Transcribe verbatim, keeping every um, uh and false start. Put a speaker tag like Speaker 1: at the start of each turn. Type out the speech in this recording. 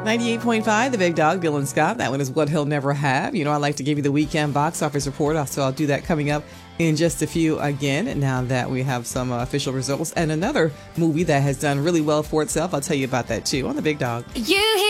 Speaker 1: ninety-eight point five, The Big Dog, Dylan Scott. That one is What He'll Never Have. You know, I like to give you the weekend box office report, so I'll do that coming up in just a few again, now that we have some uh, official results. And another movie that has done really well for itself, I'll tell you about that too on The Big Dog.
Speaker 2: You